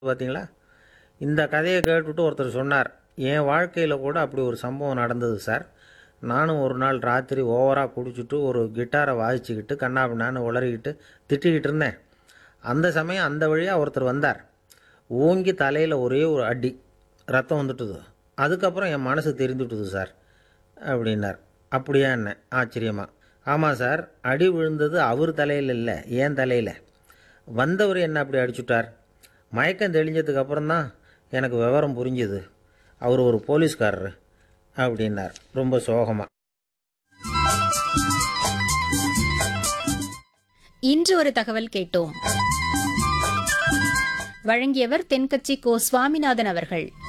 பார்த்தீங்களா? இந்த கதையை கேட்டுட்டு ஒருத்தர் சொன்னார், என் வாழ்க்கையில் கூட அப்படி ஒரு சம்பவம் நடந்தது சார். நானும் ஒரு நாள் ராத்திரி ஓவராக குடிச்சிட்டு ஒரு கிட்டாரை வாசிச்சுக்கிட்டு கண்ணாபின்னான்னு உளறிக்கிட்டு திட்டிக்கிட்டு இருந்தேன். அந்த சமயம் அந்த வழியாக ஒருத்தர் வந்தார். ஓங்கி தலையில் ஒரே ஒரு அடி, ரத்தம் வந்துட்டுது. அதுக்கப்புறம் என் மனசு தெரிந்துட்டுது சார் அப்படின்னார். அப்படியா என்ன ஆச்சரியமா? ஆமாம் சார், அடி விழுந்தது அவர் தலையில் இல்லை, என் தலையில். வந்தவர் என்ன அப்படி அடிச்சுட்டார். மயக்கம் தெளிஞ்சதுக்கு அப்புறம்தான் எனக்கு விவரம் புரிஞ்சுது. அவர் ஒரு போலீஸ்காரரு அப்படின்னார் ரொம்ப சோகமாக. இன்று ஒரு தகவல் கேட்டோம். வழங்கியவர் தென்கட்சி கோ சுவாமிநாதன் அவர்கள்.